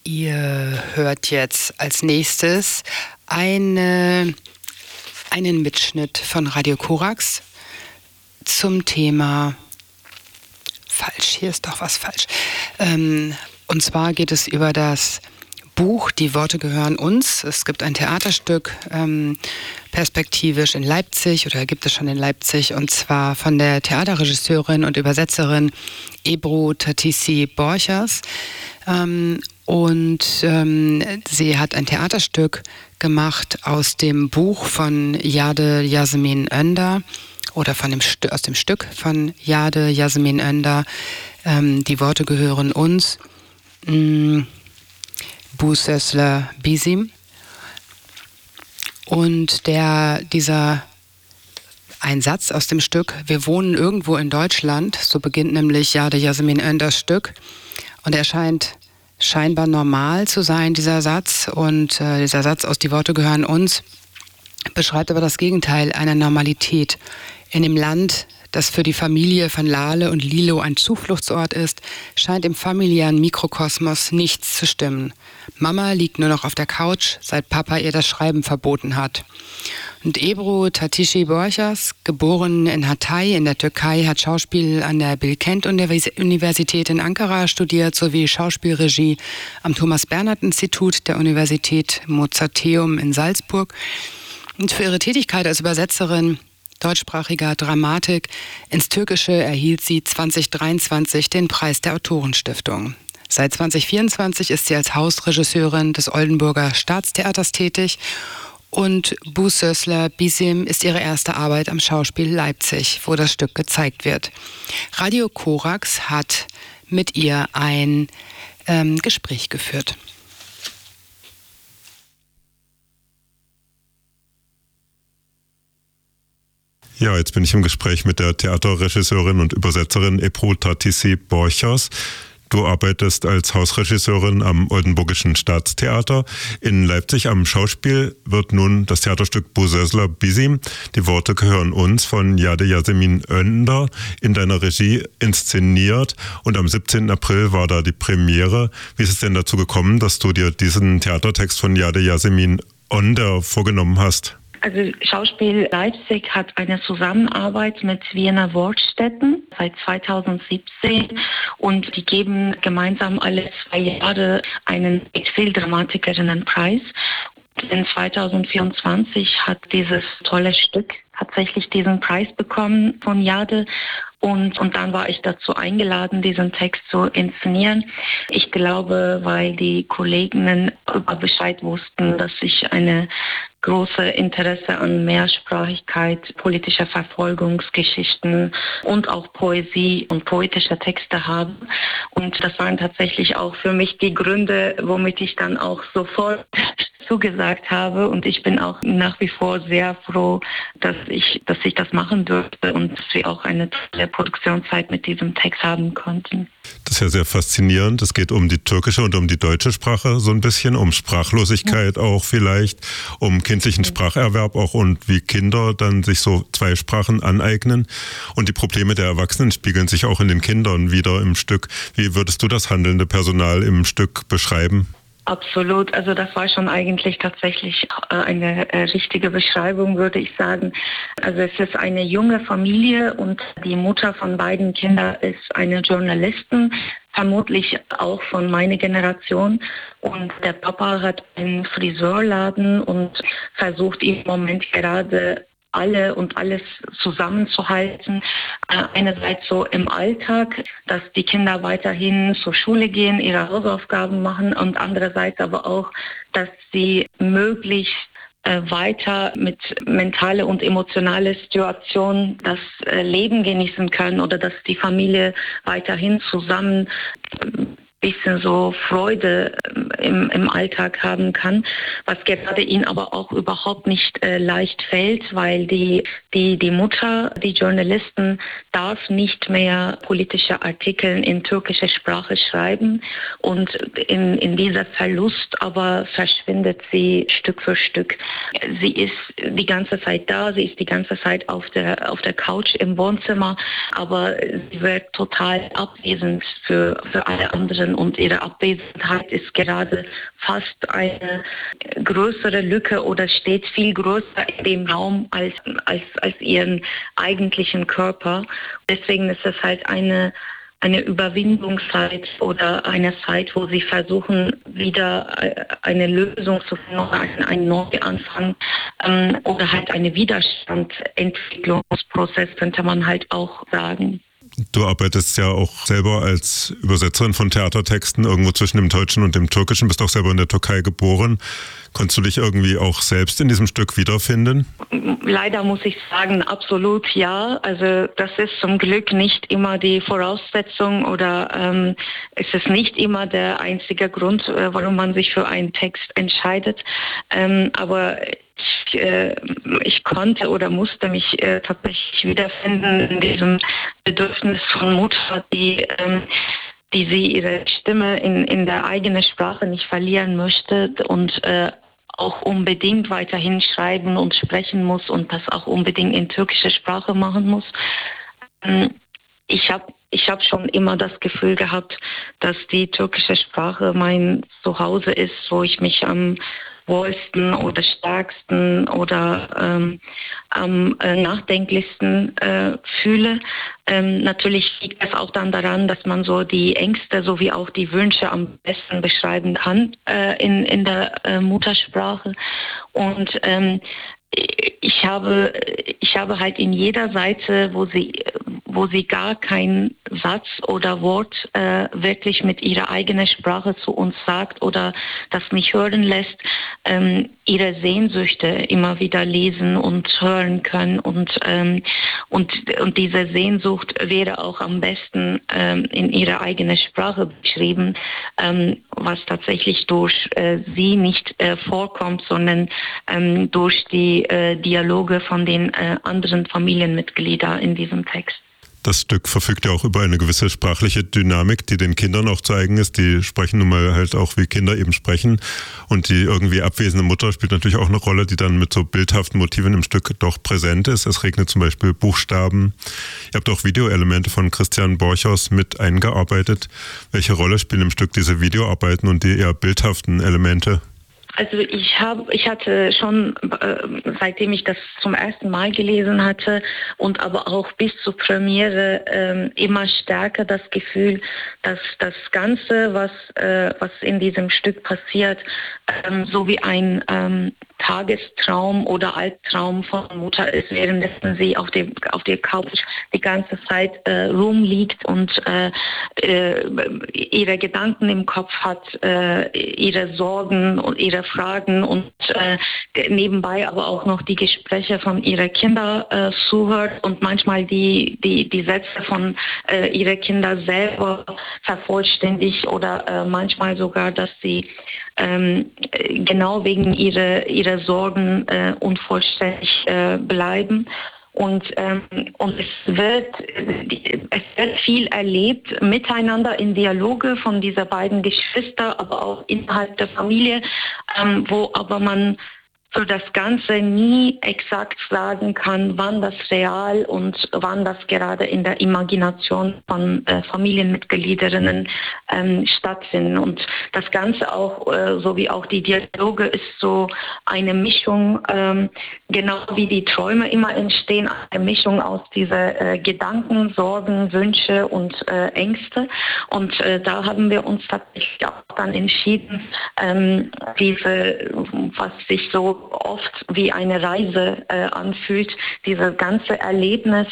Ihr hört jetzt als nächstes einen Mitschnitt von Radio Korax zum Thema hier ist doch was falsch. Und zwar geht es über das Buch Die Worte gehören uns. Es gibt ein Theaterstück, perspektivisch in Leipzig, oder gibt es schon in Leipzig, und zwar von der Theaterregisseurin und Übersetzerin Ebru Tatisi-Borchers. Sie hat ein Theaterstück gemacht aus dem Buch von Yade Yasemin Önder oder aus dem Stück von Yade Yasemin Önder. Die Worte gehören uns. Bu Sözler Bizim. Und ein Satz aus dem Stück: Wir wohnen irgendwo in Deutschland, so beginnt nämlich Yade Yasemin Önders Stück. Und er scheint scheinbar normal zu sein, dieser Satz. Und dieser Satz aus Die Worte gehören uns beschreibt aber das Gegenteil einer Normalität. In dem Land, das für die Familie von Lale und Lilo ein Zufluchtsort ist, scheint im familiären Mikrokosmos nichts zu stimmen. Mama liegt nur noch auf der Couch, seit Papa ihr das Schreiben verboten hat. Und Ebru Tatisi-Borchers, geboren in Hatay in der Türkei, hat Schauspiel an der Bilkent-Universität in Ankara studiert, sowie Schauspielregie am Thomas-Bernhard-Institut der Universität Mozarteum in Salzburg. Und für ihre Tätigkeit als Übersetzerin deutschsprachiger Dramatik ins Türkische erhielt sie 2023 den Preis der Autorenstiftung. Seit 2024 ist sie als Hausregisseurin des Oldenburger Staatstheaters tätig, und Bu Sözler Bizim ist ihre erste Arbeit am Schauspiel Leipzig, wo das Stück gezeigt wird. Radio Korax hat mit ihr ein Gespräch geführt. Ja, jetzt bin ich im Gespräch mit der Theaterregisseurin und Übersetzerin Ebru Tatisi-Borchers. Du arbeitest als Hausregisseurin am Oldenburgischen Staatstheater. In Leipzig am Schauspiel wird nun das Theaterstück Bu Sözler Bizim, Die Worte gehören uns, von Yade Yasemin Önder in deiner Regie inszeniert. Und am 17. April war da die Premiere. Wie ist es denn dazu gekommen, dass du dir diesen Theatertext von Yade Yasemin Önder vorgenommen hast? Also Schauspiel Leipzig hat eine Zusammenarbeit mit Wiener Wortstätten seit 2017 und die geben gemeinsam alle 2 Jahre einen Exildramatikerinnenpreis. In 2024 hat dieses tolle Stück tatsächlich diesen Preis bekommen von Yade. Und dann war ich dazu eingeladen, diesen Text zu inszenieren. Ich glaube, weil die Kolleginnen über Bescheid wussten, dass ich eine große Interesse an Mehrsprachigkeit, politischer Verfolgungsgeschichten und auch Poesie und poetische Texte habe. Und das waren tatsächlich auch für mich die Gründe, womit ich dann auch sofort zugesagt habe. Und ich bin auch nach wie vor sehr froh, dass ich das machen durfte und dass wir auch eine tolle Produktionszeit mit diesem Text haben konnten. Das ist ja sehr faszinierend. Es geht um die türkische und um die deutsche Sprache so ein bisschen, um Sprachlosigkeit auch vielleicht, um kindlichen Spracherwerb auch und wie Kinder dann sich so 2 Sprachen aneignen. Und die Probleme der Erwachsenen spiegeln sich auch in den Kindern wieder im Stück. Wie würdest du das handelnde Personal im Stück beschreiben? Absolut, also das war schon eigentlich tatsächlich eine richtige Beschreibung, würde ich sagen. Also es ist eine junge Familie und die Mutter von beiden Kindern ist eine Journalistin, vermutlich auch von meiner Generation. Und der Papa hat einen Friseurladen und versucht im Moment gerade alles zusammenzuhalten. Einerseits so im Alltag, dass die Kinder weiterhin zur Schule gehen, ihre Hausaufgaben machen, und andererseits aber auch, dass sie möglichst weiter mit mentale und emotionale Situationen das Leben genießen können oder dass die Familie weiterhin zusammen bisschen so Freude im Alltag haben kann, was gerade ihnen aber auch überhaupt nicht leicht fällt, weil die Mutter, die Journalistin, darf nicht mehr politische Artikel in türkischer Sprache schreiben, und in dieser Verlust aber verschwindet sie Stück für Stück. Sie ist die ganze Zeit da, sie ist die ganze Zeit auf der Couch im Wohnzimmer, aber sie wird total abwesend für alle anderen und ihre Abwesenheit ist gerade fast eine größere Lücke oder steht viel größer in dem Raum als ihren eigentlichen Körper. Deswegen ist es halt eine Überwindungszeit oder eine Zeit, wo sie versuchen, wieder eine Lösung zu finden oder einen Neuanfang oder halt einen Widerstandsentwicklungsprozess, könnte man halt auch sagen. Du arbeitest ja auch selber als Übersetzerin von Theatertexten irgendwo zwischen dem Deutschen und dem Türkischen, bist auch selber in der Türkei geboren. Konntest du dich irgendwie auch selbst in diesem Stück wiederfinden? Leider muss ich sagen, absolut ja. Also das ist zum Glück nicht immer die Voraussetzung oder es ist nicht immer der einzige Grund, warum man sich für einen Text entscheidet. Aber ich konnte oder musste mich tatsächlich wiederfinden in diesem Bedürfnis von Mutter, die sie ihre Stimme in der eigenen Sprache nicht verlieren möchte und auch unbedingt weiterhin schreiben und sprechen muss und das auch unbedingt in türkischer Sprache machen muss. Ich hab schon immer das Gefühl gehabt, dass die türkische Sprache mein Zuhause ist, wo ich mich am wohlsten oder stärksten oder am nachdenklichsten fühle. Natürlich liegt es auch dann daran, dass man so die Ängste sowie auch die Wünsche am besten beschreiben kann in der Muttersprache. Und ich habe halt in jeder Seite, wo sie gar keinen Satz oder Wort wirklich mit ihrer eigenen Sprache zu uns sagt oder das nicht hören lässt, ihre Sehnsüchte immer wieder lesen und hören können und diese Sehnsucht wäre auch am besten in ihrer eigenen Sprache beschrieben, was tatsächlich durch sie nicht vorkommt, sondern durch die Dialoge von den anderen Familienmitgliedern in diesem Text. Das Stück verfügt ja auch über eine gewisse sprachliche Dynamik, die den Kindern auch zu eigen ist. Die sprechen nun mal halt auch, wie Kinder eben sprechen. Und die irgendwie abwesende Mutter spielt natürlich auch eine Rolle, die dann mit so bildhaften Motiven im Stück doch präsent ist. Es regnet zum Beispiel Buchstaben. Ihr habt auch Videoelemente von Christian Borchers mit eingearbeitet. Welche Rolle spielen im Stück diese Videoarbeiten und die eher bildhaften Elemente? Also ich hatte schon, seitdem ich das zum ersten Mal gelesen hatte und aber auch bis zur Premiere immer stärker das Gefühl, dass das Ganze, was in diesem Stück passiert, so wie ein Tagestraum oder Albtraum von Mutter ist, währenddessen sie auf der Couch die ganze Zeit rumliegt und ihre Gedanken im Kopf hat, ihre Sorgen und ihre Fragen und nebenbei aber auch noch die Gespräche von ihren Kindern zuhört und manchmal die Sätze von ihren Kindern selber vervollständigt oder manchmal sogar, dass sie genau wegen ihrer Sorgen unvollständig bleiben. Und es wird viel erlebt miteinander in Dialoge von dieser beiden Geschwister, aber auch innerhalb der Familie, wo aber man für das Ganze nie exakt sagen kann, wann das real und wann das gerade in der Imagination von Familienmitgliederinnen stattfindet. Und das Ganze auch, sowie auch die Dialoge, ist so eine Mischung, genau wie die Träume immer entstehen, eine Mischung aus dieser Gedanken, Sorgen, Wünsche und Ängste. Und da haben wir uns tatsächlich auch dann entschieden, was sich so oft wie eine Reise anfühlt, dieses ganze Erlebnis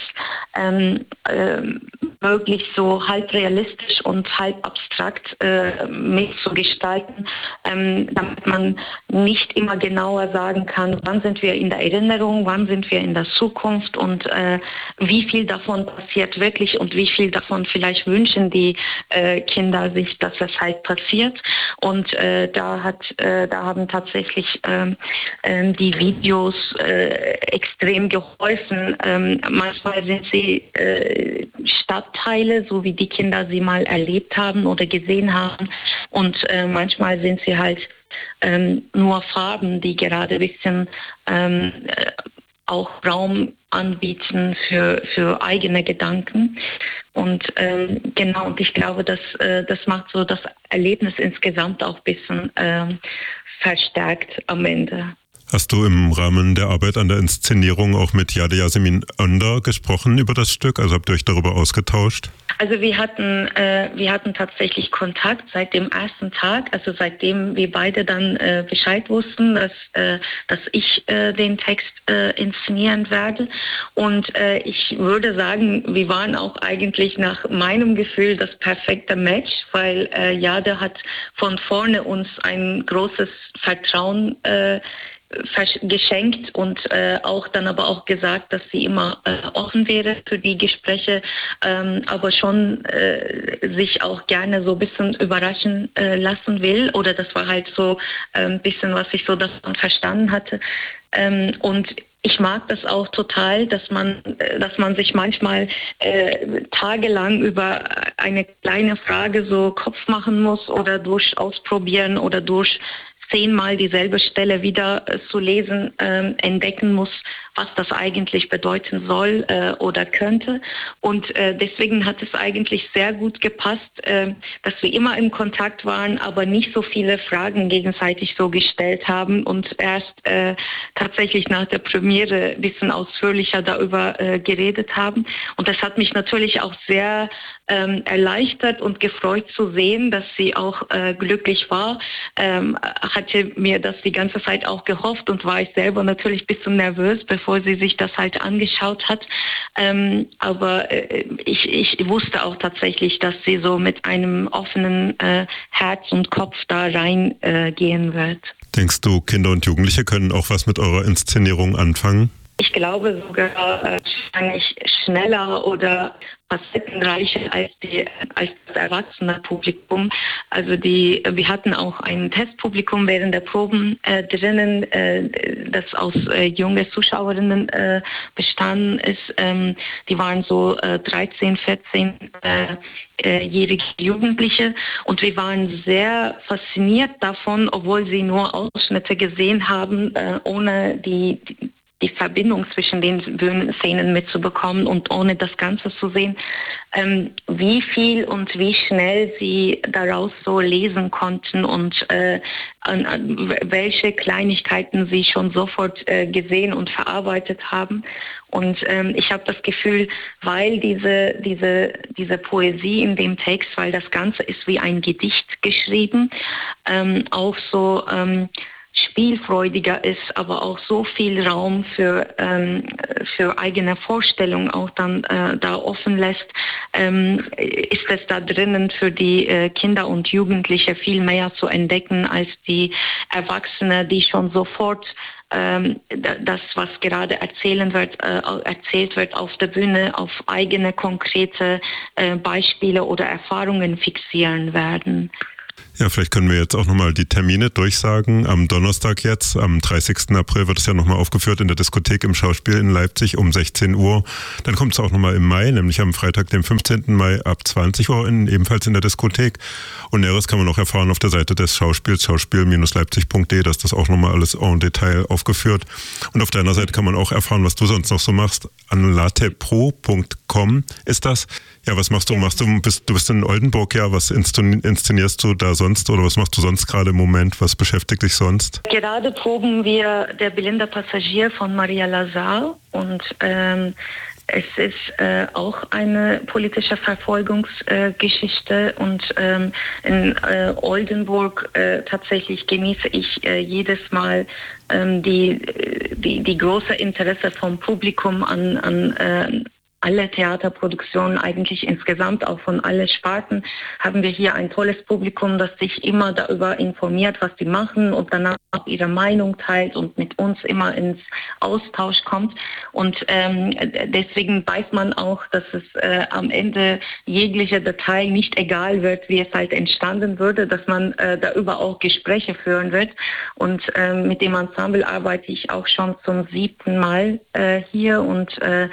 möglichst so halb realistisch und halb abstrakt mitzugestalten, damit man nicht immer genauer sagen kann, wann sind wir in der Erinnerung, wann sind wir in der Zukunft und wie viel davon passiert wirklich und wie viel davon vielleicht wünschen die Kinder sich, dass es halt passiert. Und da haben tatsächlich die Videos extrem geholfen. Manchmal sind sie Stadtteile, so wie die Kinder sie mal erlebt haben oder gesehen haben. Und manchmal sind sie halt nur Farben, die gerade ein bisschen auch Raum anbieten für eigene Gedanken. Und genau, und ich glaube, das macht so das Erlebnis insgesamt auch ein bisschen verstärkt am Ende. Hast du im Rahmen der Arbeit an der Inszenierung auch mit Yade Yasemin Önder gesprochen über das Stück? Also habt ihr euch darüber ausgetauscht? Also wir hatten tatsächlich Kontakt seit dem ersten Tag, also seitdem wir beide dann Bescheid wussten, dass ich den Text inszenieren werde. Und ich würde sagen, wir waren auch eigentlich nach meinem Gefühl das perfekte Match, weil Yade hat von vorne uns ein großes Vertrauen geschenkt und aber auch gesagt, dass sie immer offen wäre für die Gespräche, aber schon sich auch gerne so ein bisschen überraschen lassen will, oder das war halt so ein bisschen, was ich so davon verstanden hatte. Und ich mag das auch total, dass man sich manchmal tagelang über eine kleine Frage so Kopf machen muss oder ausprobieren oder 10-mal dieselbe Stelle wieder zu lesen, entdecken muss, was das eigentlich bedeuten soll oder könnte. Und deswegen hat es eigentlich sehr gut gepasst, dass wir immer im Kontakt waren, aber nicht so viele Fragen gegenseitig so gestellt haben und erst tatsächlich nach der Premiere ein bisschen ausführlicher darüber geredet haben. Und das hat mich natürlich auch sehr erleichtert und gefreut zu sehen, dass sie auch glücklich war. Hatte mir das die ganze Zeit auch gehofft und war ich selber natürlich ein bisschen nervös, bevor sie sich das halt angeschaut hat. Aber ich wusste auch tatsächlich, dass sie so mit einem offenen Herz und Kopf da reingehen wird. Denkst du, Kinder und Jugendliche können auch was mit eurer Inszenierung anfangen? Ich glaube sogar wahrscheinlich schneller oder facettenreicher als das erwachsene Publikum. Also wir hatten auch ein Testpublikum während der Proben drinnen, das aus junge Zuschauerinnen bestanden ist. Die waren so 13, 14-jährige Jugendliche, und wir waren sehr fasziniert davon, obwohl sie nur Ausschnitte gesehen haben, ohne die Verbindung zwischen den Bühnenszenen mitzubekommen und ohne das Ganze zu sehen, wie viel und wie schnell sie daraus so lesen konnten und welche Kleinigkeiten sie schon sofort gesehen und verarbeitet haben. Und ich habe das Gefühl, weil diese Poesie in dem Text, weil das Ganze ist wie ein Gedicht geschrieben, auch so spielfreudiger ist, aber auch so viel Raum für eigene Vorstellungen auch dann da offen lässt, ist es da drinnen für die Kinder und Jugendliche viel mehr zu entdecken als die Erwachsenen, die schon sofort das, was gerade erzählt wird auf der Bühne, auf eigene konkrete Beispiele oder Erfahrungen fixieren werden. Ja, vielleicht können wir jetzt auch nochmal die Termine durchsagen. Am Donnerstag jetzt, am 30. April wird es ja nochmal aufgeführt in der Diskothek im Schauspiel in Leipzig um 16 Uhr. Dann kommt es auch nochmal im Mai, nämlich am Freitag, dem 15. Mai ab 20 Uhr, ebenfalls in der Diskothek. Und Näheres kann man auch erfahren auf der Seite des Schauspiels, schauspiel-leipzig.de, da ist das auch nochmal alles en Detail aufgeführt. Und auf deiner Seite kann man auch erfahren, was du sonst noch so machst. Anlatepro.com ist das. Ja, was machst du? Du bist in Oldenburg, ja. Was inszenierst du da sonst oder was machst du sonst gerade im Moment? Was beschäftigt dich sonst? Gerade proben wir Der blinde Passagier von Maria Lazar und es ist auch eine politische Verfolgungsgeschichte und in Oldenburg tatsächlich genieße ich jedes Mal die große Interesse vom Publikum an alle Theaterproduktionen, eigentlich insgesamt auch von allen Sparten, haben wir hier ein tolles Publikum, das sich immer darüber informiert, was sie machen und danach auch ihre Meinung teilt und mit uns immer ins Austausch kommt. Und deswegen weiß man auch, dass es am Ende jegliche Detail nicht egal wird, wie es halt entstanden würde, dass man darüber auch Gespräche führen wird. Und mit dem Ensemble arbeite ich auch schon zum 7. Mal hier und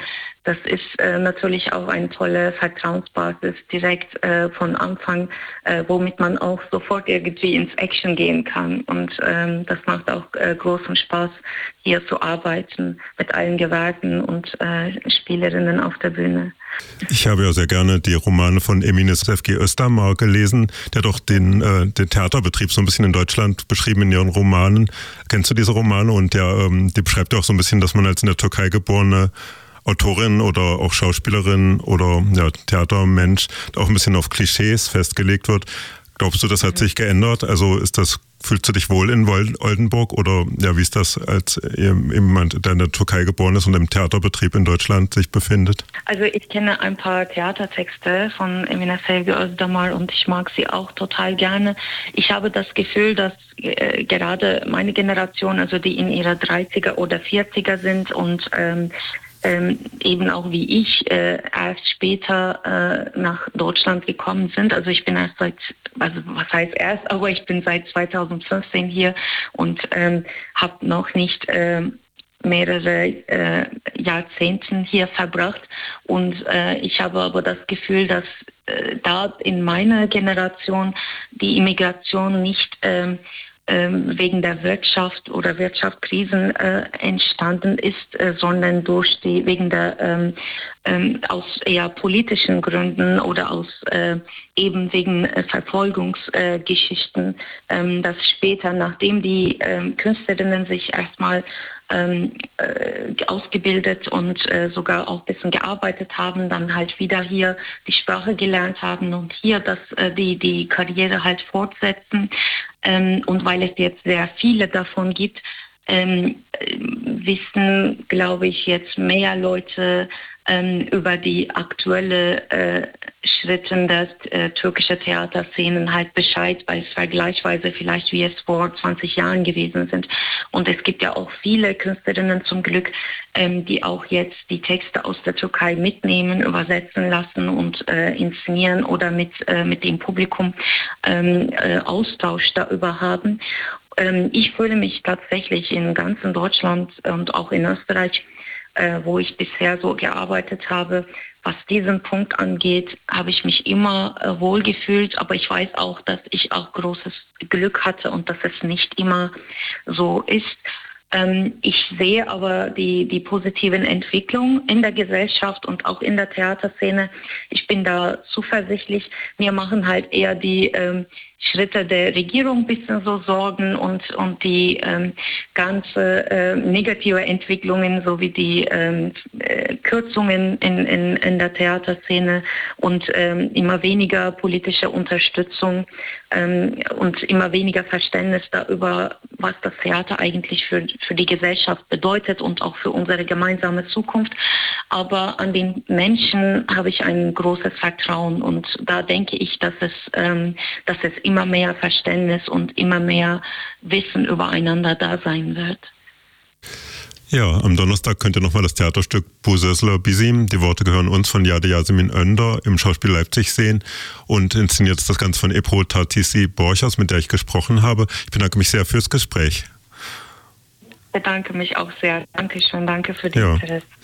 das ist natürlich auch eine tolle Vertrauensbasis direkt von Anfang, womit man auch sofort irgendwie ins Action gehen kann. Und das macht auch großen Spaß, hier zu arbeiten mit allen Gewerken und Spielerinnen auf der Bühne. Ich habe ja sehr gerne die Romane von Emine Sevgi Özdamar gelesen, der doch den Theaterbetrieb so ein bisschen in Deutschland beschrieben in ihren Romanen. Kennst du diese Romane? Und ja, die beschreibt ja auch so ein bisschen, dass man als in der Türkei geborene Autorin oder auch Schauspielerin oder Theatermensch auch ein bisschen auf Klischees festgelegt wird. Glaubst du, das hat sich geändert? Also fühlst du dich wohl in Oldenburg oder wie ist das, als jemand, der in der Türkei geboren ist und im Theaterbetrieb in Deutschland sich befindet? Also ich kenne ein paar Theatertexte von Emine Sevgi Özdamar und ich mag sie auch total gerne. Ich habe das Gefühl, dass gerade meine Generation, also die in ihrer 30er oder 40er sind und eben auch wie ich erst später nach Deutschland gekommen sind. Also ich bin was heißt erst, aber ich bin seit 2015 hier und habe noch nicht mehrere Jahrzehnten hier verbracht. Und ich habe aber das Gefühl, dass da in meiner Generation die Immigration nicht wegen der Wirtschaft oder Wirtschaftskrisen entstanden ist, sondern wegen der aus eher politischen Gründen oder aus eben wegen Verfolgungsgeschichten, dass später, nachdem die Künstlerinnen sich erstmal ausgebildet und sogar auch ein bisschen gearbeitet haben, dann halt wieder hier die Sprache gelernt haben und hier die Karriere halt fortsetzen. Und weil es jetzt sehr viele davon gibt, wissen, glaube ich, jetzt mehr Leute über die aktuelle Schritte der türkischen Theaterszenen halt Bescheid, weil es vergleichsweise vielleicht wie es vor 20 Jahren gewesen sind. Und es gibt ja auch viele Künstlerinnen zum Glück, die auch jetzt die Texte aus der Türkei mitnehmen, übersetzen lassen und inszenieren oder mit dem Publikum Austausch darüber haben. Ich fühle mich tatsächlich in ganzen Deutschland und auch in Österreich, wo ich bisher so gearbeitet habe, was diesen Punkt angeht, habe ich mich immer wohlgefühlt, aber ich weiß auch, dass ich auch großes Glück hatte und dass es nicht immer so ist. Ich sehe aber die positiven Entwicklungen in der Gesellschaft und auch in der Theaterszene. Ich bin da zuversichtlich. Mir machen halt eher die Schritte der Regierung ein bisschen so Sorgen und die ganze negative Entwicklungen sowie die Kürzungen in der Theaterszene und immer weniger politische Unterstützung und immer weniger Verständnis darüber, was das Theater eigentlich für die Gesellschaft bedeutet und auch für unsere gemeinsame Zukunft. Aber an den Menschen habe ich ein großes Vertrauen und da denke ich, dass es immer mehr Verständnis und immer mehr Wissen übereinander da sein wird. Ja, am Donnerstag könnt ihr nochmal das Theaterstück Bu Sözler Bizim, die Worte gehören uns von Yade Yasemin Önder im Schauspiel Leipzig sehen und inszeniert ist das Ganze von Ebru Tartisi-Borchers, mit der ich gesprochen habe. Ich bedanke mich sehr fürs Gespräch. Ich bedanke mich auch sehr. Dankeschön, danke für die Interesse.